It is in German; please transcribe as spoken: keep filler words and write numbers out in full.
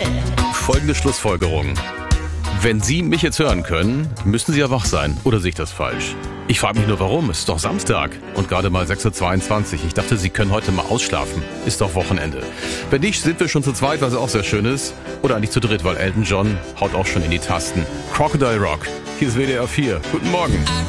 Folgende Schlussfolgerung. Wenn Sie mich jetzt hören können, müssen Sie ja wach sein. Oder sehe ich das falsch? Ich frage mich nur, warum? Es ist doch Samstag und gerade mal sechs Uhr zweiundzwanzig. Ich dachte, Sie können heute mal ausschlafen. Ist doch Wochenende. Wenn nicht, sind wir schon zu zweit, was auch sehr schön ist. Oder eigentlich zu dritt, weil Elton John haut auch schon in die Tasten. Crocodile Rock. Hier ist W D R vier. Guten Morgen.